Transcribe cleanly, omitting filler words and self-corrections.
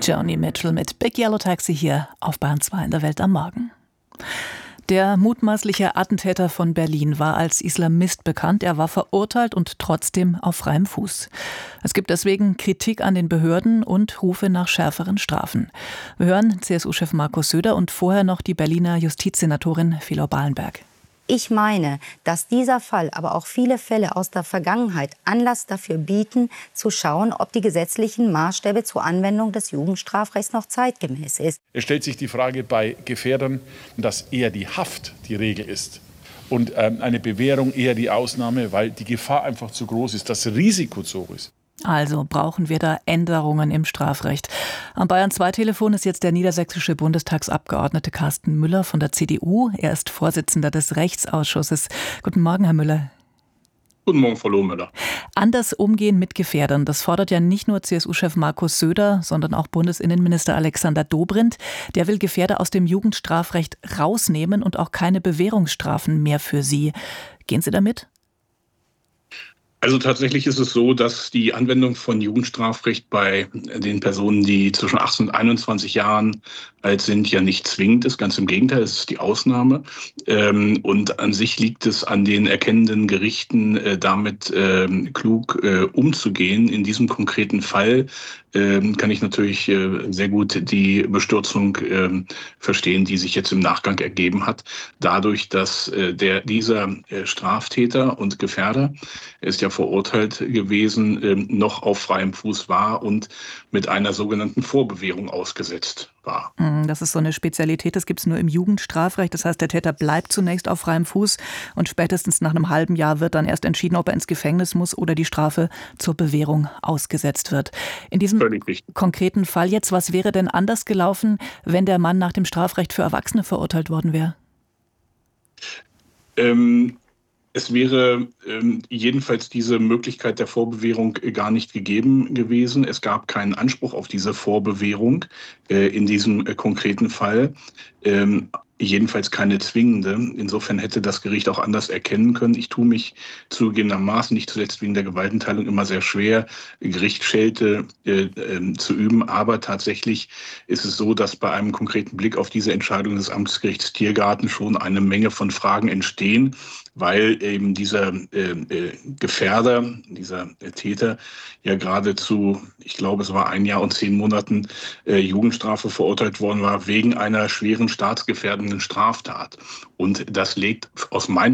Joni Mitchell mit Big Yellow Taxi hier auf Bayern 2 in der Welt am Morgen. Der mutmaßliche Attentäter von Berlin war als Islamist bekannt. Er war verurteilt und trotzdem auf freiem Fuß. Es gibt deswegen Kritik an den Behörden und Rufe nach schärferen Strafen. Wir hören CSU-Chef Markus Söder und vorher noch die Berliner Justizsenatorin Philo Ballenberg. Ich meine, dass dieser Fall, aber auch viele Fälle aus der Vergangenheit Anlass dafür bieten, zu schauen, ob die gesetzlichen Maßstäbe zur Anwendung des Jugendstrafrechts noch zeitgemäß ist. Es stellt sich die Frage bei Gefährdern, dass eher die Haft die Regel ist und eine Bewährung eher die Ausnahme, weil die Gefahr einfach zu groß ist, das Risiko zu hoch ist. Also brauchen wir da Änderungen im Strafrecht. Am Bayern 2 Telefon ist jetzt der niedersächsische Bundestagsabgeordnete Carsten Müller von der CDU. Er ist Vorsitzender des Rechtsausschusses. Guten Morgen, Herr Müller. Guten Morgen, Frau Lohmüller. Anders umgehen mit Gefährdern, das fordert ja nicht nur CSU-Chef Markus Söder, sondern auch Bundesinnenminister Alexander Dobrindt. Der will Gefährder aus dem Jugendstrafrecht rausnehmen und auch keine Bewährungsstrafen mehr für sie. Gehen Sie damit? Also tatsächlich ist es so, dass die Anwendung von Jugendstrafrecht bei den Personen, die zwischen 18 und 21 Jahren alt sind, ja nicht zwingend ist. Ganz im Gegenteil, es ist die Ausnahme. Und an sich liegt es an den erkennenden Gerichten, damit klug umzugehen. In diesem konkreten Fall kann ich natürlich sehr gut die Bestürzung verstehen, die sich jetzt im Nachgang ergeben hat. Dadurch, dass dieser Straftäter und Gefährder, er ist ja verurteilt gewesen, noch auf freiem Fuß war und mit einer sogenannten Vorbewährung ausgesetzt war. Das ist so eine Spezialität, das gibt es nur im Jugendstrafrecht. Das heißt, der Täter bleibt zunächst auf freiem Fuß und spätestens nach einem halben Jahr wird dann erst entschieden, ob er ins Gefängnis muss oder die Strafe zur Bewährung ausgesetzt wird. In diesem konkreten Fall jetzt, was wäre denn anders gelaufen, wenn der Mann nach dem Strafrecht für Erwachsene verurteilt worden wäre? Es wäre jedenfalls diese Möglichkeit der Vorbewährung gar nicht gegeben gewesen. Es gab keinen Anspruch auf diese Vorbewährung in diesem konkreten Fall. Jedenfalls keine zwingende. Insofern hätte das Gericht auch anders erkennen können. Ich tue mich zugegebenermaßen, nicht zuletzt wegen der Gewaltenteilung, immer sehr schwer, Gerichtsschelte zu üben. Aber tatsächlich ist es so, dass bei einem konkreten Blick auf diese Entscheidung des Amtsgerichts Tiergarten schon eine Menge von Fragen entstehen, weil eben dieser Gefährder, dieser Täter ja geradezu, ich glaube, es war 1 Jahr und 10 Monaten Jugendstrafe verurteilt worden war wegen einer schweren staatsgefährdenden Straftat. Und das legt aus meiner